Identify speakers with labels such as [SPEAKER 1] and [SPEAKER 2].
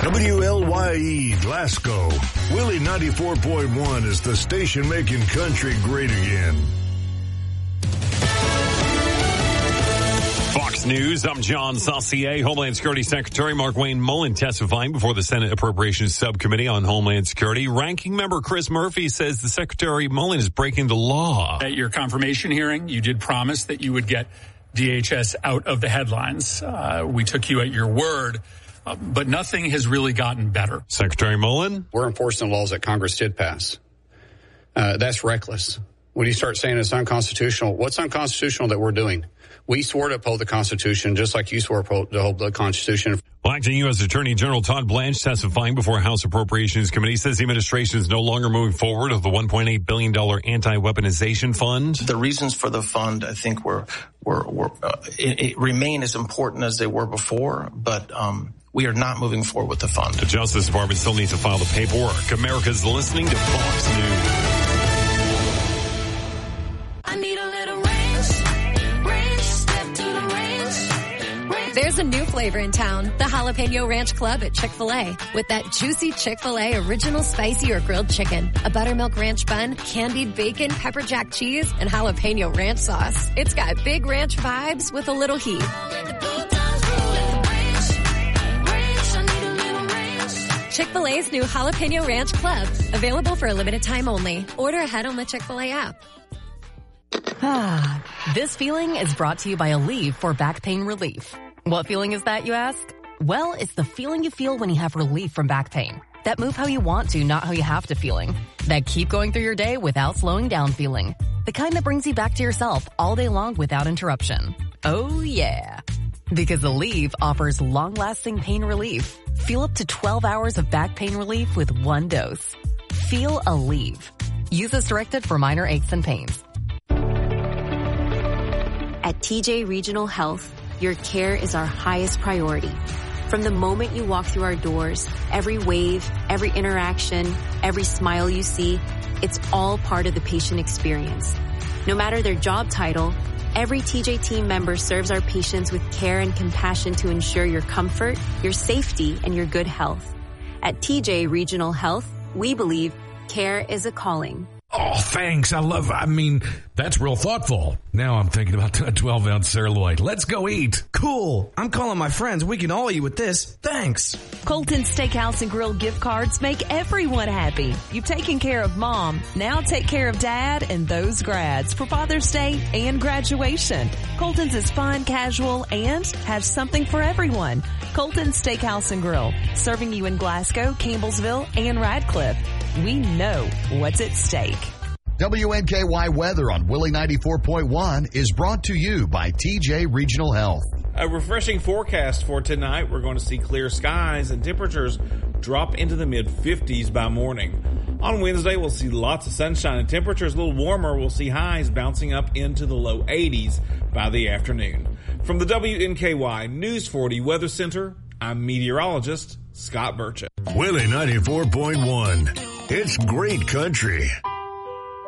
[SPEAKER 1] WLYE Glasgow. Willie 94.1 is the station making country great again.
[SPEAKER 2] Fox News, I'm John Saucier. Homeland Security Secretary Markwayne Mullin testifying before the Senate Appropriations Subcommittee on Homeland Security. Ranking member Chris Murphy says the Secretary Mullin is breaking the law.
[SPEAKER 3] At your confirmation hearing, you did promise that you would get DHS out of the headlines. We took you at your word. But nothing has really gotten better.
[SPEAKER 2] Secretary Mullin?
[SPEAKER 4] We're enforcing the laws that Congress did pass. That's reckless. When you start saying it's unconstitutional, what's unconstitutional that we're doing? We swore to uphold the Constitution just like you swore to uphold the Constitution.
[SPEAKER 2] Well, acting U.S. Attorney General Todd Blanche testifying before House Appropriations Committee says the administration is no longer moving forward with the $1.8 billion anti-weaponization fund.
[SPEAKER 5] The reasons for the fund, I think, it remain as important as they were before, but we are not moving forward with the fund.
[SPEAKER 2] The Justice Department still needs to file the paperwork. America's listening to Fox News.
[SPEAKER 6] I need a little ranch, step to the ranch.
[SPEAKER 7] There's a new flavor in town, the Jalapeno Ranch Club at Chick-fil-A. With that juicy Chick-fil-A original spicy or grilled chicken, a buttermilk ranch bun, candied bacon, pepper jack cheese, and jalapeno ranch sauce. It's got big ranch vibes with a little heat. Chick-fil-A's new Jalapeno Ranch Club. Available for a limited time only. Order ahead on the Chick-fil-A app.
[SPEAKER 8] This feeling is brought to you by Aleve for back pain relief. What feeling is that, you ask? Well, it's the feeling you feel when you have relief from back pain. That move how you want to, not how you have to feeling. That keep going through your day without slowing down feeling. The kind that brings you back to yourself all day long without interruption. Oh yeah. Because Aleve offers long-lasting pain relief. Feel up to 12 hours of back pain relief with one dose. Feel Aleve. Use as directed for minor aches and pains.
[SPEAKER 9] At TJ Regional Health, your care is our highest priority. From the moment you walk through our doors, every wave, every interaction, every smile you see, it's all part of the patient experience. No matter their job title, every TJ team member serves our patients with care and compassion to ensure your comfort, your safety, and your good health. At TJ Regional Health, we believe care is a calling.
[SPEAKER 10] Oh, thanks. That's real thoughtful. Now I'm thinking about a 12-ounce sirloin. Let's go eat.
[SPEAKER 11] Cool. I'm calling my friends. We can all eat with this. Thanks.
[SPEAKER 12] Colton Steakhouse and Grill gift cards make everyone happy. You've taken care of mom. Now take care of dad and those grads for Father's Day and graduation. Colton's is fun, casual, and has something for everyone. Colton Steakhouse and Grill, serving you in Glasgow, Campbellsville, and Radcliffe. We know what's at stake.
[SPEAKER 13] WNKY weather on Willie 94.1 is brought to you by TJ Regional Health.
[SPEAKER 14] A refreshing forecast for tonight. We're going to see clear skies and temperatures drop into the mid-50s by morning. On Wednesday, we'll see lots of sunshine and temperatures a little warmer. We'll see highs bouncing up into the low 80s by the afternoon. From the WNKY News 40 Weather Center, I'm meteorologist Scott Burchett.
[SPEAKER 1] Willie 94.1. It's great country.